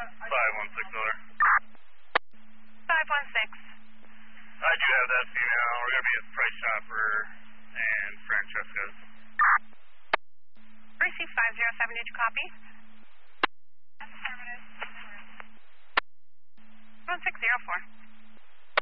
516 over. 516. I do have that female. We're going to be at Price Chopper and Francesca's. Receive 507, did you copy? 1604.